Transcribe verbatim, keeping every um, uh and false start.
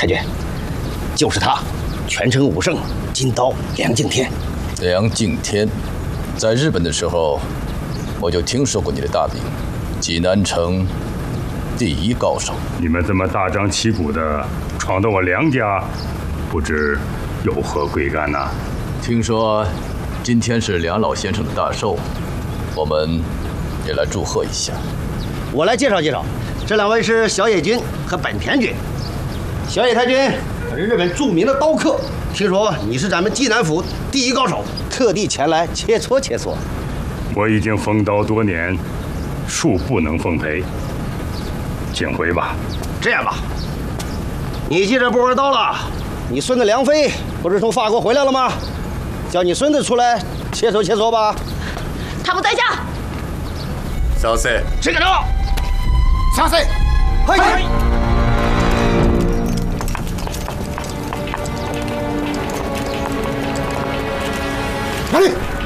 太君，就是他，全城武圣金刀梁敬天。 梁敬天，在日本的时候，我就听说过你的大名，济南城第一高手。 你们这么大张旗鼓的闯到我梁家，不知有何贵干呐？ 听说今天是梁老先生的大寿，我们也来祝贺一下。 我来介绍介绍，这两位是小野君和本田君。小野太君是日本著名的刀客，听说你是咱们济南府第一高手，特地前来切磋切磋。 我已经封刀多年，恕不能奉陪，请回吧。 这样吧，你既然不玩刀了，你孙子梁飞不是从法国回来了吗？叫你孙子出来切磋切磋吧。 他不在家。 小塞， 这个招， 小塞， 嘿。 哪里？